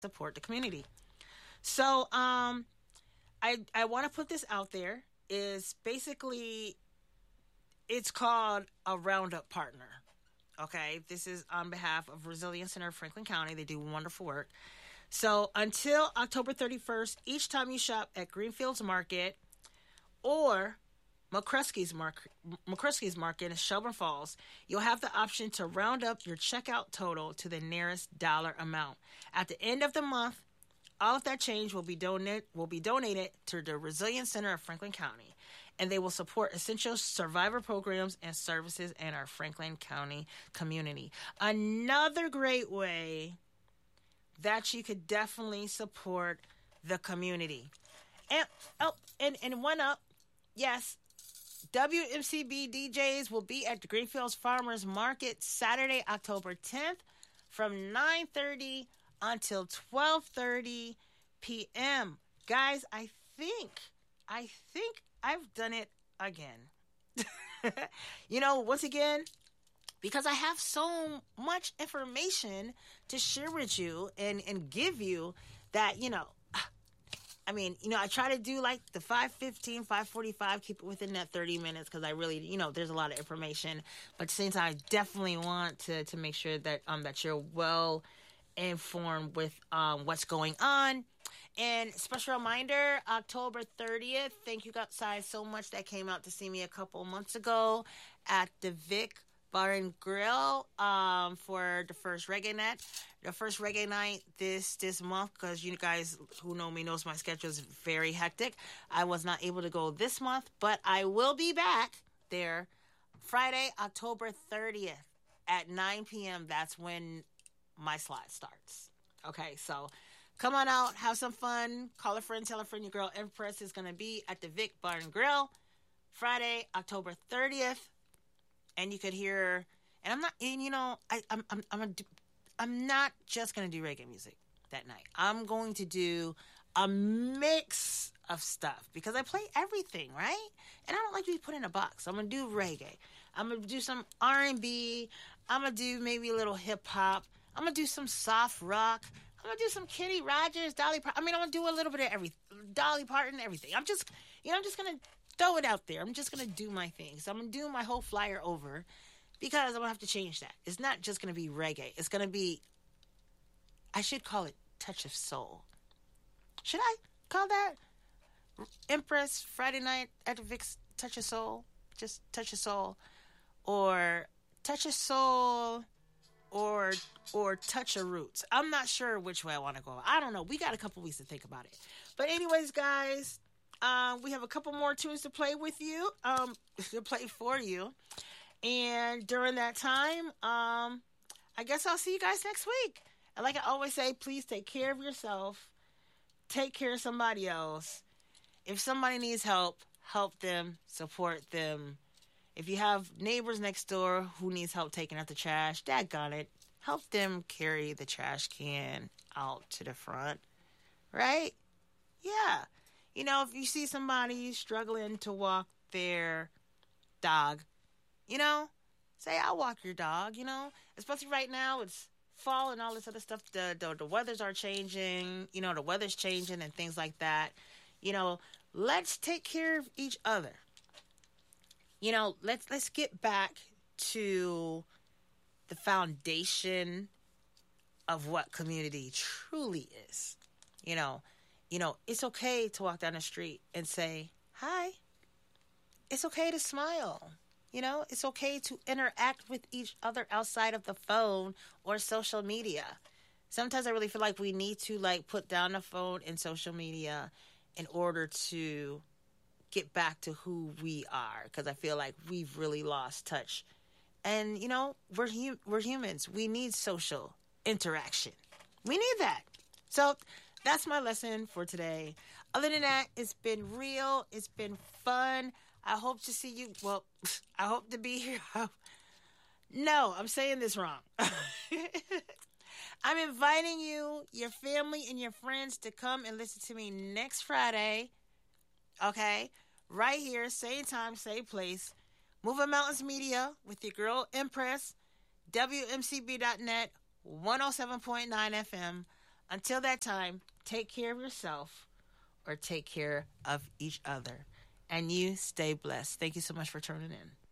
support the community. So, I want to put this out there. Is basically it's called a Roundup Partner. Okay, this is on behalf of Resilience Center of Franklin County. They do wonderful work. So until October 31st, each time you shop at Greenfields Market or McCruskey's Market in Shelburne Falls, you'll have the option to round up your checkout total to the nearest dollar amount. At the end of the month, all of that change will be donated to the Resilience Center of Franklin County, and they will support essential survivor programs and services in our Franklin County community. Another great way that you could definitely support the community. And one up, yes, WMCB DJs will be at the Greenfields Farmers Market Saturday, October 10th from 9:30 until 12:30 p.m. Guys, I think I've done it again. Once again, because I have so much information to share with you and give you that, I try to do like the 5:15, 5:45, keep it within that 30 minutes because I really, there's a lot of information. But at the same time, I definitely want to make sure that you're well informed with what's going on. And special reminder, October 30th, thank you guys so much that came out to see me a couple months ago at the Vic Bar and Grill for the first reggae night. The first reggae night this month, because you guys who know me knows my schedule is very hectic. I was not able to go this month, but I will be back there Friday, October 30th at 9 p.m. That's when my slot starts. Okay, so come on out, have some fun, call a friend, tell a friend your girl Empress is going to be at the Vic Bar and Grill Friday, October 30th. And you could hear, and I'm not just going to do reggae music that night. I'm going to do a mix of stuff because I play everything, right? And I don't like to be put in a box. I'm going to do reggae. I'm going to do some R&B. I'm going to do maybe a little hip hop. I'm going to do some soft rock. I'm going to do some Kenny Rogers, Dolly Parton. I'm going to do a little bit of everything. Dolly Parton, everything. I'm just going to throw it out there. I'm just going to do my thing. So I'm going to do my whole flyer over because I'm going to have to change that. It's not just going to be reggae. It's going to be, I should call it Touch of Soul. Should I call that Empress Friday night at the Vic's Touch of Soul? Just Touch of Soul. Or Touch of Soul or Touch of Roots. I'm not sure which way I want to go. I don't know. We got a couple weeks to think about it. But anyways, guys, we have a couple more tunes to play with you, to play for you. And during that time, I guess I'll see you guys next week. And like I always say, please take care of yourself. Take care of somebody else. If somebody needs help, help them, support them. If you have neighbors next door who needs help taking out the trash, daggone it, help them carry the trash can out to the front. Right? Yeah. If you see somebody struggling to walk their dog, say, I'll walk your dog, Especially right now, it's fall and all this other stuff. The weathers are changing, the weather's changing and things like that. Let's take care of each other. Let's get back to the foundation of what community truly is. It's okay to walk down the street and say, hi. It's okay to smile. It's okay to interact with each other outside of the phone or social media. Sometimes I really feel like we need to put down the phone and social media in order to get back to who we are, because I feel like we've really lost touch. And we're humans. We need social interaction. We need that. So that's my lesson for today. Other than that, it's been real. It's been fun. I hope to see you. Well, I hope to be here. No, I'm saying this wrong. I'm inviting you, your family, and your friends to come and listen to me next Friday. Okay? Right here, same time, same place. Moving Mountains Media with your girl Empress. WMCB.net, 107.9 FM. Until that time, take care of yourself or take care of each other. And you stay blessed. Thank you so much for tuning in.